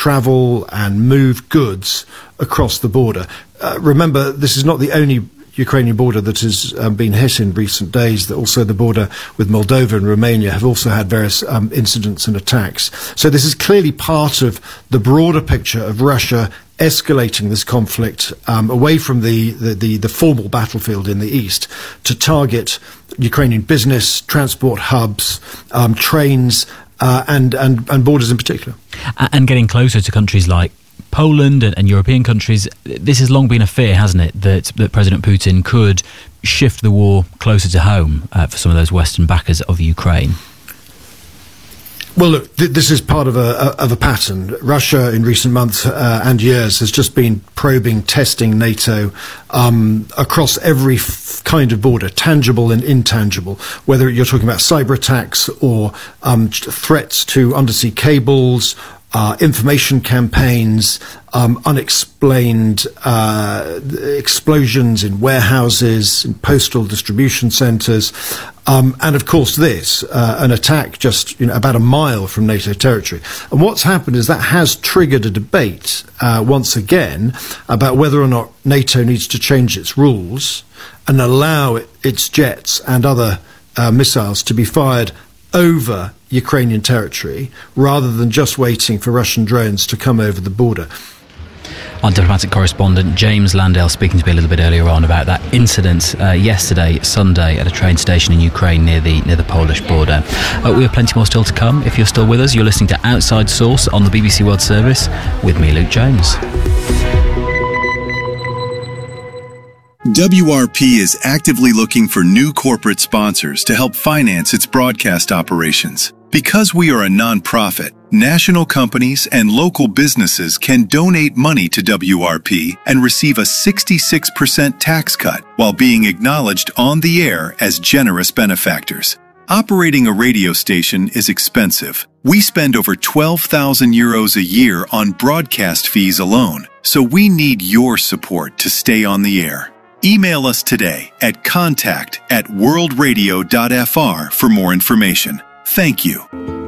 travel and move goods across the border. Remember, this is not the only Ukrainian border that has been hit in recent days. That also the border with Moldova and Romania have also had various incidents and attacks. So this is clearly part of the broader picture of Russia escalating this conflict away from the formal battlefield in the east to target Ukrainian business, transport hubs, trains, and borders in particular. And getting closer to countries like Poland and European countries. This has long been a fear, hasn't it, that President Putin could shift the war closer to home for some of those Western backers of Ukraine? Well, look, this is part of a pattern. Russia, in recent months and years, has just been probing, testing NATO across every kind of border, tangible and intangible, whether you're talking about cyber attacks or threats to undersea cables, information campaigns, unexplained explosions in warehouses, in postal distribution centres, and of course this, an attack just about a mile from NATO territory. And what's happened is that has triggered a debate once again about whether or not NATO needs to change its rules and allow its jets and other missiles to be fired over Ukrainian territory rather than just waiting for Russian drones to come over the border. Our diplomatic correspondent James Landale speaking to me a little bit earlier on about that incident yesterday, Sunday, at a train station in Ukraine near the Polish border. We have plenty more still to come. If you're still with us, you're listening to Outside Source on the BBC World Service with me, Luke Jones. WRP is actively looking for new corporate sponsors to help finance its broadcast operations. Because we are a nonprofit, national companies and local businesses can donate money to WRP and receive a 66% tax cut while being acknowledged on the air as generous benefactors. Operating a radio station is expensive. We spend over 12,000 euros a year on broadcast fees alone, so we need your support to stay on the air. Email us today at contact@worldradio.fr for more information. Thank you.